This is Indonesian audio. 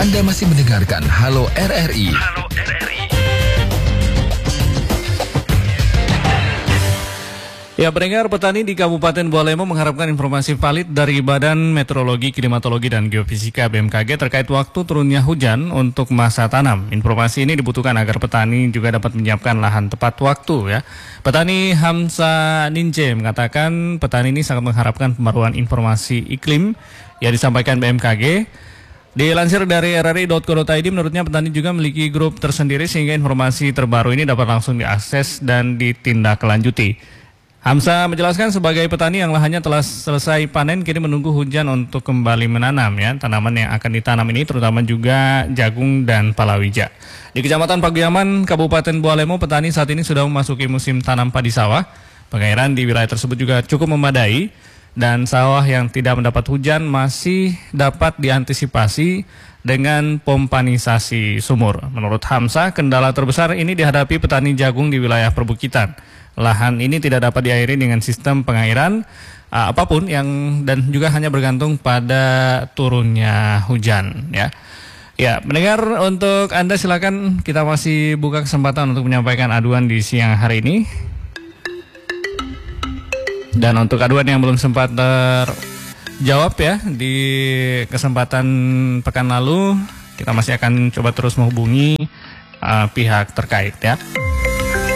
Anda masih mendengarkan Halo RRI. Halo RRI. Ya, pendengar, petani di Kabupaten Bualemo mengharapkan informasi valid dari Badan Meteorologi, Klimatologi, dan Geofisika BMKG terkait waktu turunnya hujan untuk masa tanam. Informasi ini dibutuhkan agar petani juga dapat menyiapkan lahan tepat waktu ya. Petani Hamsa Nince mengatakan petani ini sangat mengharapkan pembaruan informasi iklim yang disampaikan BMKG. Dilansir dari rri.co.id, menurutnya petani juga memiliki grup tersendiri sehingga informasi terbaru ini dapat langsung diakses dan ditindaklanjuti. Hamsa menjelaskan sebagai petani yang lahannya telah selesai panen kini menunggu hujan untuk kembali menanam ya. Tanaman yang akan ditanam ini terutama juga jagung dan palawija. Di Kecamatan Paguyaman, Kabupaten Bualemo, petani saat ini sudah memasuki musim tanam padi sawah. Pengairan di wilayah tersebut juga cukup memadai dan sawah yang tidak mendapat hujan masih dapat diantisipasi dengan pompanisasi sumur. Menurut Hamsa, kendala terbesar ini dihadapi petani jagung di wilayah perbukitan. Lahan ini tidak dapat diairi dengan sistem pengairan apapun dan juga hanya bergantung pada turunnya hujan ya. Ya, mendengar, untuk Anda silakan, kita masih buka kesempatan untuk menyampaikan aduan di siang hari ini. Dan untuk aduan yang belum sempat terjawab ya di kesempatan pekan lalu, kita masih akan coba terus menghubungi pihak terkait ya.